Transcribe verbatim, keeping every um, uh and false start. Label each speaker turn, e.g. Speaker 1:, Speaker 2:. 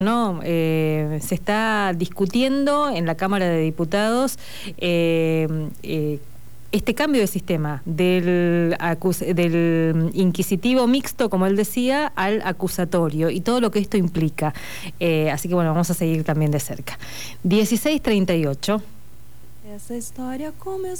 Speaker 1: No, eh, se está discutiendo en la Cámara de Diputados eh, eh, este cambio de sistema del, acus del inquisitivo mixto, como él decía, al acusatorio y todo lo que esto implica. Eh, así que bueno, vamos a seguir también de cerca. dieciséis treinta y ocho.
Speaker 2: Essa história começou